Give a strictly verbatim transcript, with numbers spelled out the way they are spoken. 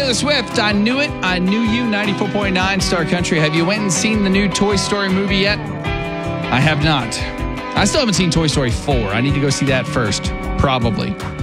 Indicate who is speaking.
Speaker 1: Taylor Swift, I Knew It, I Knew You, ninety-four point nine Star Country. Have you went and seen the new Toy Story movie yet? I have not. I still haven't seen Toy Story four. I need to go see that first, probably.